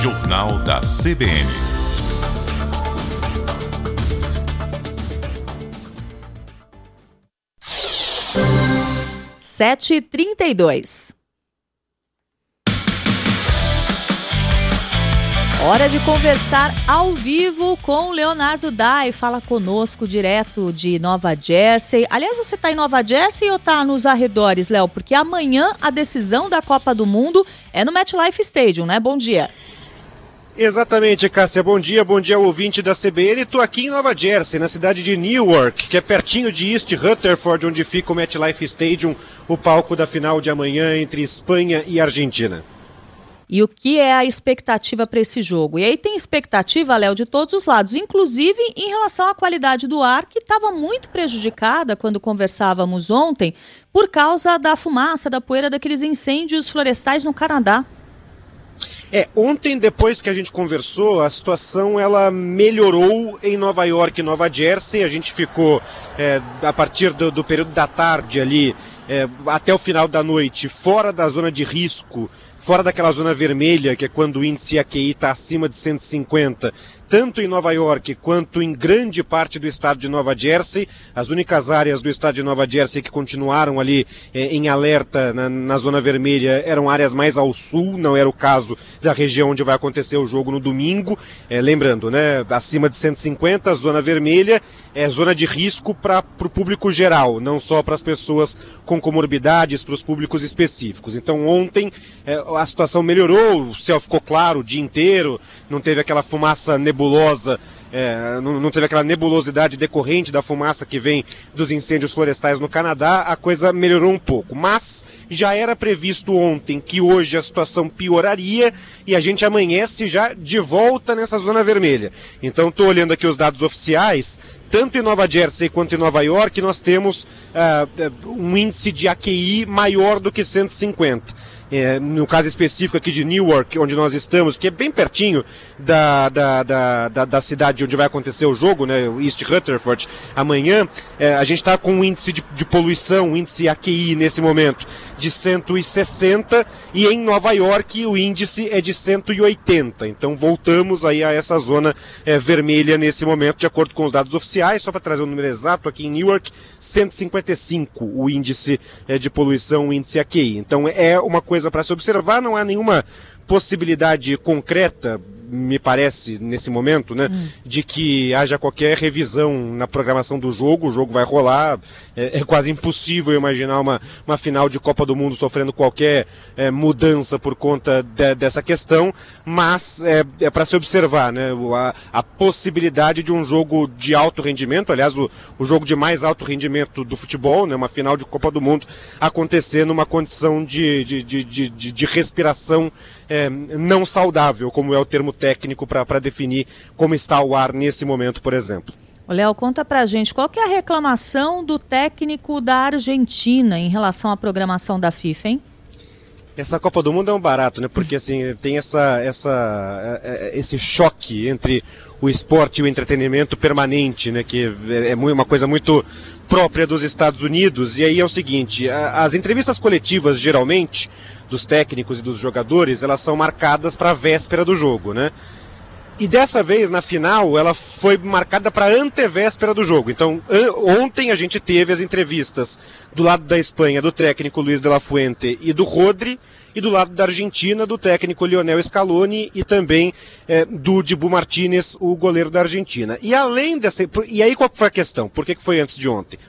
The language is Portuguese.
Jornal da CBN. 7h32. Hora de conversar ao vivo com o Leonardo Dai. Fala conosco direto de Nova Jersey. Aliás, você está em Nova Jersey ou está nos arredores, Léo? Porque amanhã a decisão da Copa do Mundo é no MetLife Stadium, né? Bom dia. Exatamente, Cássia. Bom dia ao ouvinte da CBN. Estou aqui em Nova Jersey, na cidade de Newark, que é pertinho de East Rutherford, onde fica o MetLife Stadium, o palco da final de amanhã entre Espanha e Argentina. E o que é a expectativa para esse jogo? E aí tem expectativa, Léo, de todos os lados, inclusive em relação à qualidade do ar, que estava muito prejudicada quando conversávamos ontem, por causa da fumaça, da poeira daqueles incêndios florestais no Canadá. Ontem, depois que a gente conversou, a situação ela melhorou em Nova York e Nova Jersey. A gente ficou, a partir do período da tarde ali, até o final da noite, fora da zona de risco, fora daquela zona vermelha, que é quando o índice AQI está acima de 150, tanto em Nova York quanto em grande parte do estado de Nova Jersey. As únicas áreas do estado de Nova Jersey que continuaram ali em alerta na zona vermelha eram áreas mais ao sul, não era o caso da região onde vai acontecer o jogo no domingo. Lembrando, né, acima de 150, zona vermelha é zona de risco para o público geral, não só para as pessoas com comorbidades, para os públicos específicos. Então ontem a situação melhorou, o céu ficou claro o dia inteiro, não teve aquela fumaça nebulosa, não teve aquela nebulosidade decorrente da fumaça que vem dos incêndios florestais no Canadá. A coisa melhorou um pouco, mas já era previsto ontem que hoje a situação pioraria e a gente amanhece já de volta nessa zona vermelha. Então estou olhando aqui os dados oficiais, tanto em Nova Jersey quanto em Nova York nós temos um índice de AQI maior do que 150. No caso específico aqui de Newark, onde nós estamos, que é bem pertinho da cidade onde vai acontecer o jogo, né, East Rutherford, amanhã, a gente está com um índice de poluição, um índice AQI nesse momento, de 160, e em Nova York o índice é de 180. Então voltamos aí a essa zona vermelha nesse momento, de acordo com os dados oficiais. Só para trazer o número exato, aqui em Newark, 155 o índice de poluição, o índice AQI. Então é uma coisa para se observar, não há nenhuma possibilidade concreta, me parece, nesse momento, né, de que haja qualquer revisão na programação do jogo. O jogo vai rolar, é quase impossível imaginar uma final de Copa do Mundo sofrendo qualquer mudança por conta dessa questão, mas é para se observar, né, a possibilidade de um jogo de alto rendimento, aliás, o jogo de mais alto rendimento do futebol, né, uma final de Copa do Mundo, acontecer numa condição de respiração não saudável, como é o termo técnico para definir como está o ar nesse momento, por exemplo. Léo, conta pra gente, qual que é a reclamação do técnico da Argentina em relação à programação da FIFA, hein? Essa Copa do Mundo é um barato, né? Porque assim, tem esse choque entre o esporte e o entretenimento permanente, né? Que é uma coisa muito própria dos Estados Unidos. E aí é o seguinte, as entrevistas coletivas, geralmente, dos técnicos e dos jogadores, elas são marcadas para a véspera do jogo, né? E dessa vez, na final, ela foi marcada para a antevéspera do jogo. Então, ontem a gente teve as entrevistas do lado da Espanha, do técnico Luis de la Fuente e do Rodri, e do lado da Argentina, do técnico Lionel Scaloni e também do Dibu Martínez, o goleiro da Argentina. E além dessa... E aí qual foi a questão? Por que foi antes de ontem?